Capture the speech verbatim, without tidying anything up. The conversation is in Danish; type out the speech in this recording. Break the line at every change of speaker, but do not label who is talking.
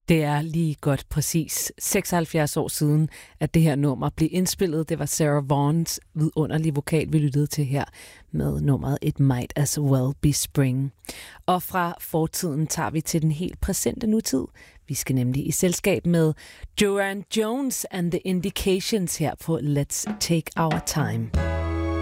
Det er lige godt præcis seksoghalvfjerds år siden, at det her nummer blev indspillet. Det var Sarah Vaughans vidunderlige vokal, vi lyttede til her med nummeret It Might As Well Be Spring. Og fra fortiden tager vi til den helt præsente nutid. Vi skal nemlig i selskab med Joanne Jones and the Indications her på Let's Take Our Time.